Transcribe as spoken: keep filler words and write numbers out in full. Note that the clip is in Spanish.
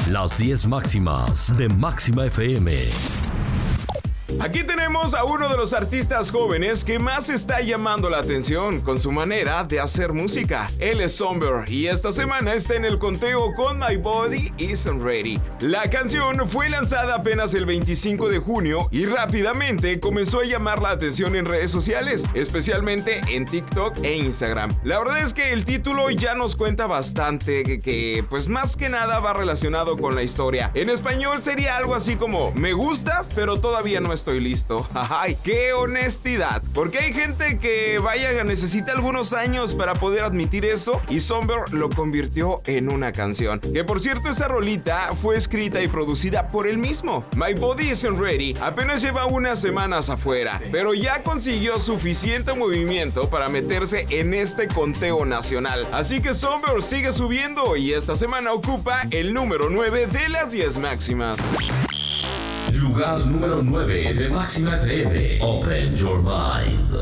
Las diez máximas de Máxima F M. Aquí tenemos a uno de los artistas jóvenes que más está llamando la atención con su manera de hacer música. Él es Somber y esta semana está en el conteo con My Body Isn't Ready. La canción fue lanzada apenas el veinticinco de junio y rápidamente comenzó a llamar la atención en redes sociales, especialmente en TikTok e Instagram. La verdad es que el título ya nos cuenta bastante que, que pues más que nada va relacionado con la historia. En español sería algo así como: me gusta, pero todavía no estoy listo. ¡Ay, qué honestidad! Porque hay gente que, vaya, necesita algunos años para poder admitir eso, y Somber lo convirtió en una canción. Que por cierto, esa rolita fue escrita y producida por él mismo. My Body Isn't Ready apenas lleva unas semanas afuera, pero ya consiguió suficiente movimiento para meterse en este conteo nacional. Así que Somber sigue subiendo y esta semana ocupa el número nueve de las diez máximas. Lugar número nueve de Máxima F M. Open Your Mind.